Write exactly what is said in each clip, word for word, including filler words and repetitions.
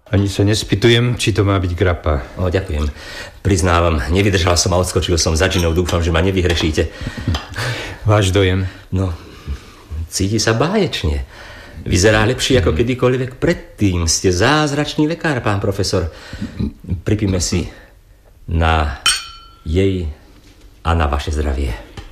Ani sa nespýtujem, či to má byť grappa. O, ďakujem. Priznávam, nevydržal som a odskočil som za džinou. Dúfam, že ma nevyhrešíte. Váš dojem? No, cíti sa báječne. Vyzerá lepšie ako kedykoľvek predtým. Ste zázračný lekár, pán profesor. Pripíme si na jej a na vaše zdravie.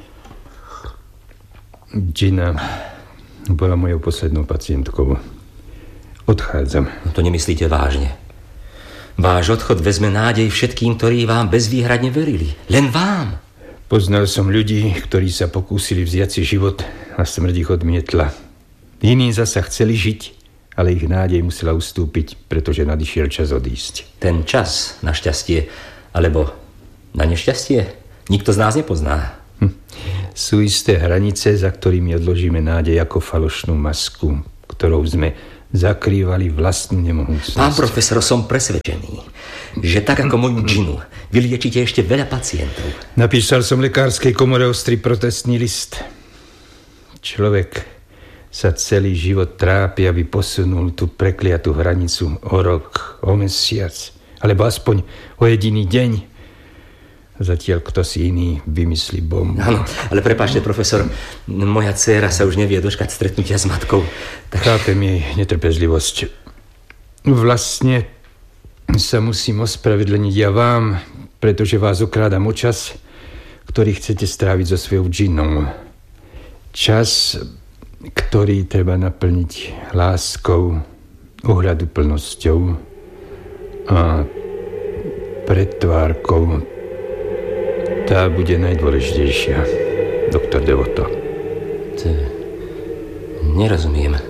Gina bola mojou poslednou pacientkou. Odchádzam. No to nemyslíte vážne. Váš odchod vezme nádej všetkým, ktorí vám bezvýhradne verili. Len vám. Poznal som ľudí, ktorí sa pokúsili vziať si život a smrť ich odmietla. Iní zasa chceli žiť, ale ich nádej musela ustúpiť, pretože nadišiel čas odísť. Ten čas, na šťastie, alebo na nešťastie, nikto z nás nepozná. Hm. Sú isté hranice, za ktorými odložíme nádej ako falošnú masku, ktorou sme zakrývali vlastnú nemohúcnosť. Pán profesor, som presvedčený, že tak ako moju Ginu, vyliečite ešte veľa pacientov. Napísal som lekárskej komore ostrý protestný list. Človek sa celý život trápi, aby posunul tú prekliatú hranicu o rok, o mesiac, alebo aspoň o jediný deň. Zatiaľ kto si iný vymyslí bombu. Áno, ale prepáčte, profesor, moja dcéra sa už nevie dočkať stretnutia s matkou. Tak... Chápem jej netrpezlivosť. Vlastne sa musím ospravedlniť ja vám, pretože vás okrádam o čas, ktorý chcete stráviť so svojou Ginou. Čas, ktorý treba naplniť láskou, ohľaduplnosťou a pretvárkou. Tá bude najdôležitejšia, doktor Devoto. To... Nerozumiem.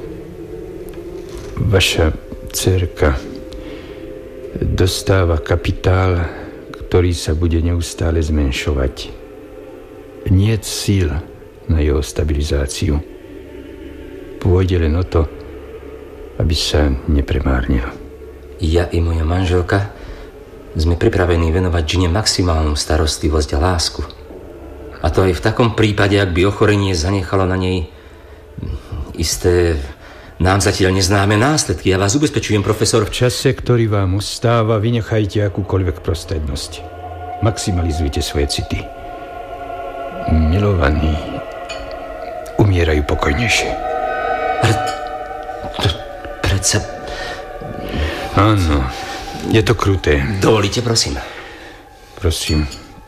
Vaša dcerka dostáva kapitál, ktorý sa bude neustále zmenšovať. Niet síl na jeho stabilizáciu. Pôjde len o to, aby sa nepremárnil. Ja i moja manželka sme pripravení venovať Gine maximálnu starostlivosť a lásku. A to aj v takom prípade, ak by ochorenie zanechalo na nej isté nám zatiaľ neznáme následky. Ja vás ubezpečujem, profesor. V čase, ktorý vám ustáva, vynechajte akúkoľvek prostrednosť. Maximalizujte svoje city. Milovaní umierajú pokojnejšie. Ale to predsa... Áno, je to kruté. Dovolíte, prosím. Prosím.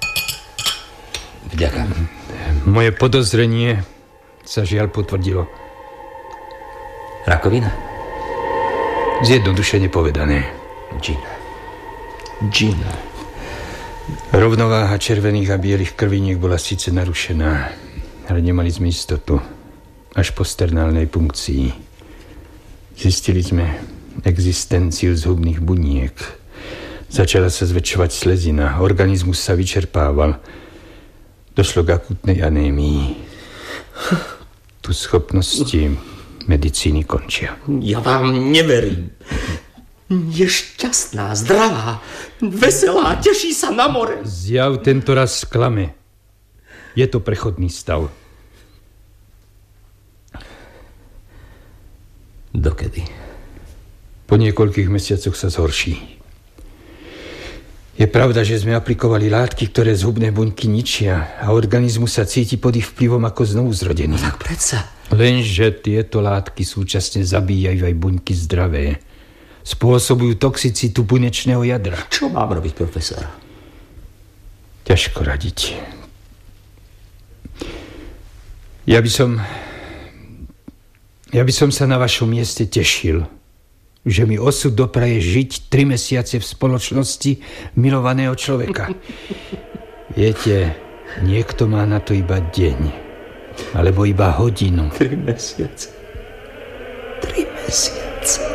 Vďaka. Moje podozrenie sa žiaľ potvrdilo. Rakovina? Zjednodušene povedané. Gina. Gina. Rovnováha červených a bielých krviniek bola síce narušená, ale nemali sme istotu. Až po sternálnej punkcii. Zistili sme existenciu zhubných buniek. Začala sa zväčšovať slezina. Organizmus sa vyčerpával. Došlo k akútnej anémii. Tu schopnosti medicíny končia. Ja vám neverím. Je šťastná, zdravá, veselá, teší sa na more. Zjav tento raz sklame. Je to prechodný stav. Dokedy? Po niekoľkých mesiacoch sa zhorší. Je pravda, že sme aplikovali látky, ktoré zhubné buňky ničia a organizmus sa cíti pod ich vplyvom ako znovu zrodený. No tak predsa. Lenže tieto látky súčasne zabíjajú aj buňky zdravé. Spôsobujú toxicitu bunečného jadra. Čo mám robiť, profesor? Ťažko radiť. Ja by som... Ja by som sa na vašom mieste tešil, že mi osud dopraje žiť tri mesiace v spoločnosti milovaného človeka. Viete, niekto má na to iba deň, alebo iba hodinu. Tri mesiace. Tri mesiace.